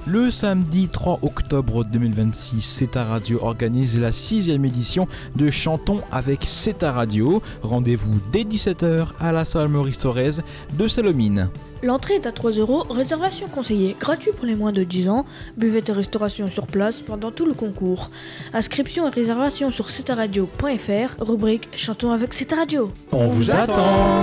Le samedi 3 octobre 2026, C'est ta radio organise la 6e édition de Chantons avec C'est ta radio. Rendez-vous dès 17h à la salle Maurice Thorez de Salomine. L'entrée est à 3€, réservation conseillée, gratuit pour les moins de 10 ans, buvette et restauration sur place pendant tout le concours. Inscription et réservation sur cetaradio.fr, rubrique Chantons avec C'est ta radio. On vous attend.